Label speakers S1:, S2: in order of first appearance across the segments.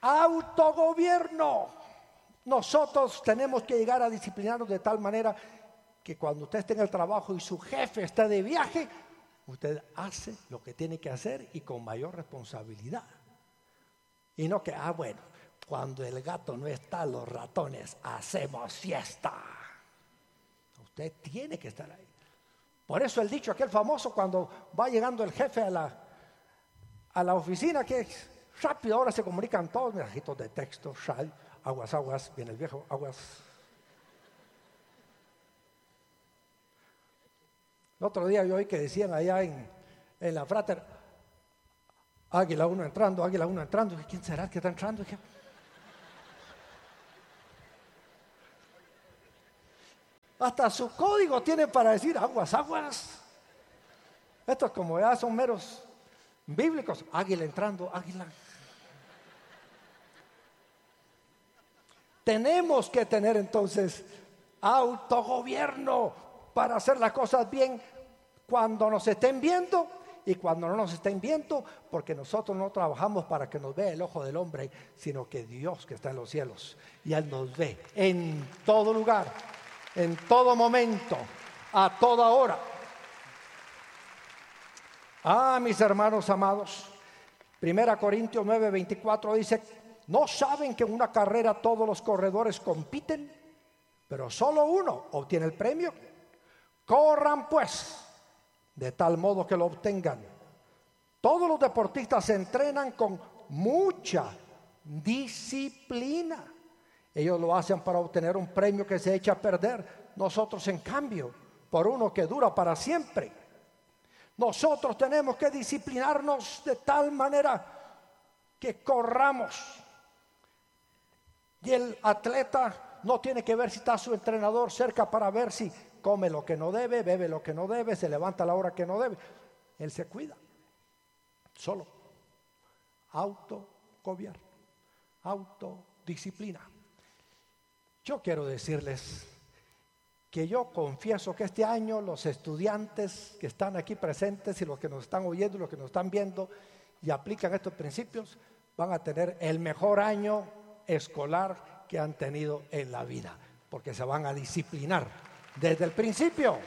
S1: Autogobierno. Nosotros tenemos que llegar a disciplinarnos de tal manera que cuando usted esté en el trabajo y su jefe está de viaje, usted hace lo que tiene que hacer y con mayor responsabilidad. Y no que, bueno, cuando el gato no está, los ratones hacemos siesta. Usted tiene que estar ahí. Por eso el dicho aquel famoso, cuando va llegando el jefe a la oficina, que rápido ahora se comunican todos, mensajitos de texto, aguas, viene el viejo, aguas. El otro día yo oí que decían allá en la Frater, águila uno entrando. ¿Quién será que está entrando? Hasta su código tiene para decir aguas. Estos como ya son meros bíblicos. Águila entrando, águila. Tenemos que tener entonces autogobierno para hacer las cosas bien cuando nos estén viendo y cuando no nos estén viendo, porque nosotros no trabajamos para que nos vea el ojo del hombre, sino que Dios que está en los cielos, y Él nos ve en todo lugar, en todo momento, a toda hora. Mis hermanos amados, 1 Corintios 9:24 dice: ¿no saben que en una carrera todos los corredores compiten, pero solo uno obtiene el premio? Corran pues de tal modo que lo obtengan. Todos los deportistas se entrenan con mucha disciplina. Ellos lo hacen para obtener un premio que se echa a perder. Nosotros, en cambio, por uno que dura para siempre. Nosotros tenemos que disciplinarnos de tal manera que corramos. Y el atleta no tiene que ver si está su entrenador cerca para ver si come lo que no debe, bebe lo que no debe, se levanta a la hora que no debe. Él se cuida. Solo. Autogobierno. Autodisciplina. Yo quiero decirles que yo confieso que este año los estudiantes que están aquí presentes y los que nos están oyendo y los que nos están viendo y aplican estos principios van a tener el mejor año escolar que han tenido en la vida, porque se van a disciplinar desde el principio.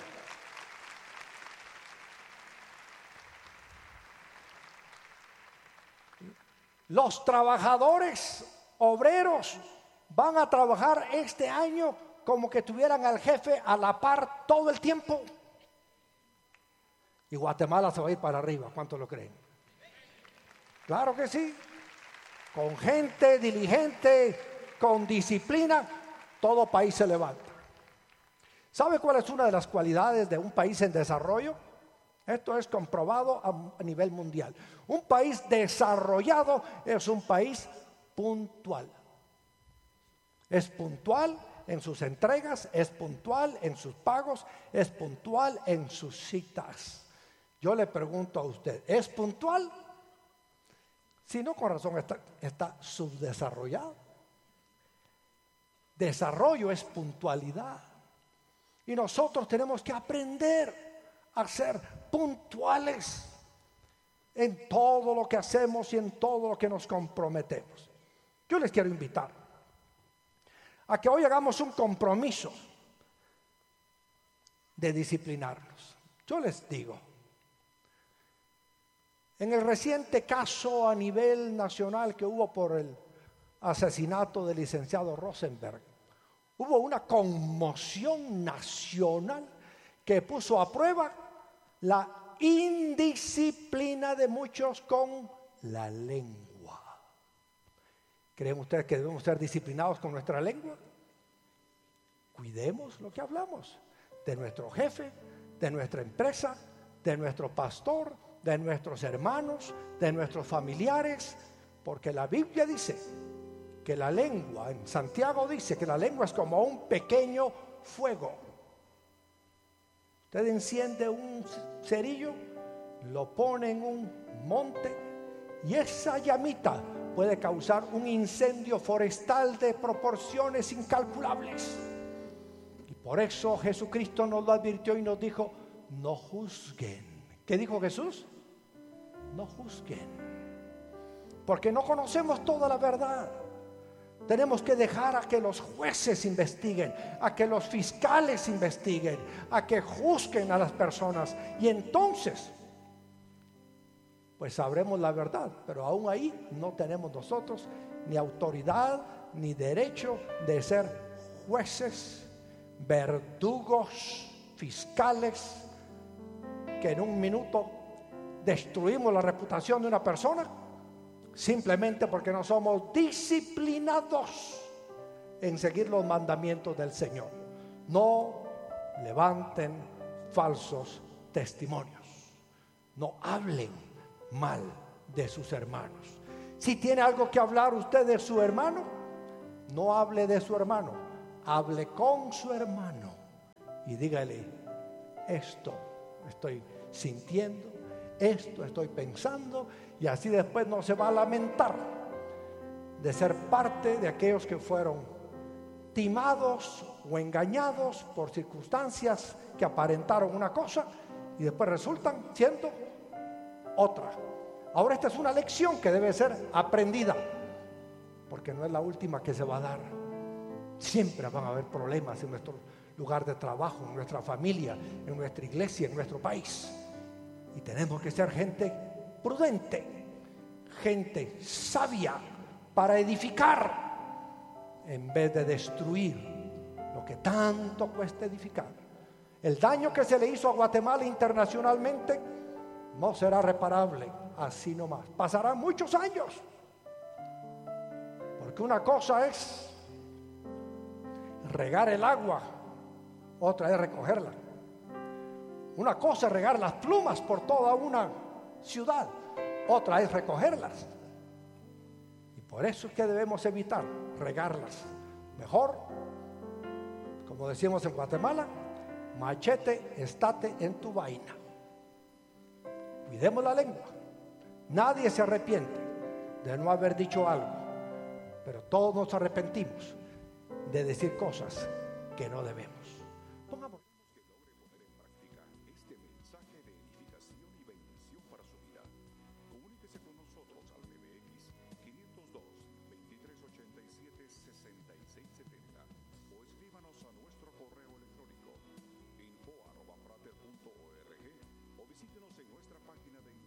S1: Los trabajadores, obreros, van a trabajar este año como que tuvieran al jefe a la par todo el tiempo. Y Guatemala se va a ir para arriba, ¿cuántos lo creen? Claro que sí. Con gente diligente, con disciplina, todo país se levanta. ¿Sabe cuál es una de las cualidades de un país en desarrollo? Esto es comprobado a nivel mundial. Un país desarrollado es un país puntual. Es puntual en sus entregas, es puntual en sus pagos, es puntual en sus citas. Yo le pregunto a usted, ¿es puntual? Si no, con razón está subdesarrollado. Desarrollo es puntualidad. Y nosotros tenemos que aprender a ser puntuales en todo lo que hacemos y en todo lo que nos comprometemos. Yo les quiero invitar a que hoy hagamos un compromiso de disciplinarnos. Yo les digo, en el reciente caso a nivel nacional que hubo por el asesinato del licenciado Rosenberg, hubo una conmoción nacional que puso a prueba la indisciplina de muchos con la lengua. ¿Creen ustedes que debemos ser disciplinados con nuestra lengua? Cuidemos lo que hablamos de nuestro jefe, de nuestra empresa, de nuestro pastor, de nuestros hermanos, de nuestros familiares, porque la Biblia dice que la lengua, en Santiago dice que la lengua es como un pequeño fuego. Usted enciende un cerillo, lo pone en un monte y esa llamita puede causar un incendio forestal de proporciones incalculables. Y por eso Jesucristo nos lo advirtió y nos dijo, no juzguen. ¿Qué dijo Jesús? No juzguen, porque no conocemos toda la verdad. Tenemos que dejar a que los jueces investiguen, a que los fiscales investiguen, a que juzguen a las personas, y entonces pues sabremos la verdad. Pero aún ahí no tenemos nosotros ni autoridad ni derecho de ser jueces, verdugos, fiscales, que en un minuto destruimos la reputación de una persona simplemente porque no somos disciplinados en seguir los mandamientos del Señor. No levanten falsos testimonios, no hablen mal de sus hermanos. Si tiene algo que hablar usted de su hermano, no hable de su hermano, hable con su hermano y dígale: esto estoy sintiendo, esto estoy pensando, y así después no se va a lamentar de ser parte de aquellos que fueron timados o engañados por circunstancias que aparentaron una cosa y después resultan siendo otra. Ahora esta es una lección que debe ser aprendida, porque no es la última que se va a dar. Siempre van a haber problemas en nuestro lugar de trabajo, en nuestra familia, en nuestra iglesia, en nuestro país. Y tenemos que ser gente prudente, gente sabia, para edificar en vez de destruir lo que tanto cuesta edificar. El daño que se le hizo a Guatemala internacionalmente no será reparable así nomás. Pasarán muchos años, porque una cosa es regar el agua, otra es recogerla. Una cosa es regar las plumas por toda una ciudad, otra es recogerlas. Y por eso es que debemos evitar regarlas. Mejor, como decimos en Guatemala, machete, estate en tu vaina. Cuidemos la lengua. Nadie se arrepiente de no haber dicho algo, pero todos nos arrepentimos de decir cosas que no debemos. Pongamos
S2: que logre poner en práctica este mensaje de edificación y bendición para su vida. Comuníquese con nosotros al PBX 502-2387-6670 o escríbanos a nuestro correo electrónico info@frater.org o visítenos en nuestra página de